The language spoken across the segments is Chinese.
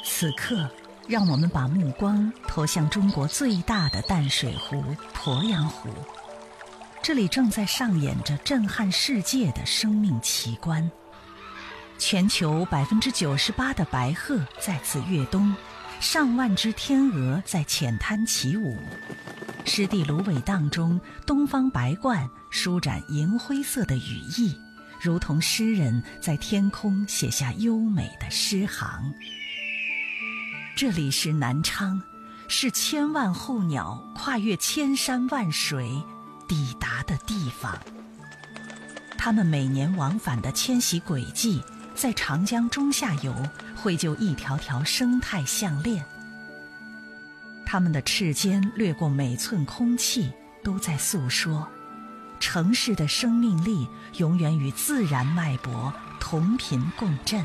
此刻，让我们把目光投向中国最大的淡水湖鄱阳湖，这里正在上演着震撼世界的生命奇观。全球98%的白鹤在此跃冬，上万只天鹅在浅滩起舞。湿地芦苇荡中，东方白鹳舒展银灰色的羽翼，如同诗人在天空写下优美的诗行。这里是南昌，是千万候鸟跨越千山万水抵达的地方。它们每年往返的迁徙轨迹，在长江中下游绘就一条条生态项链。它们的翅尖掠过每寸空气，都在诉说城市的生命力永远与自然脉搏同频共振。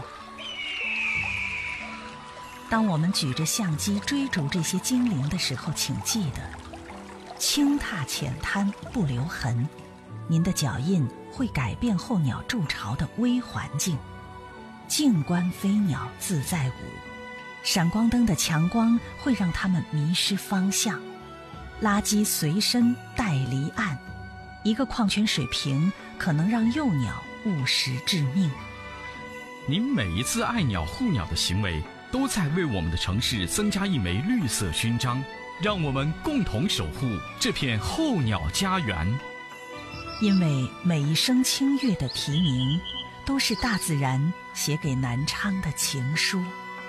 当我们举着相机追逐这些精灵的时候，请记得轻踏浅滩不留痕，您的脚印会改变候鸟筑巢的微环境。静观飞鸟自在舞，闪光灯的强光会让它们迷失方向。垃圾随身带离岸，一个矿泉水瓶可能让幼鸟误食致命。 您每一次爱鸟护鸟的行为，都在为我们的城市增加一枚绿色勋章，让我们共同守护这片候鸟家园。 因为每一声清越的啼鸣，都是大自然写给南昌的情书。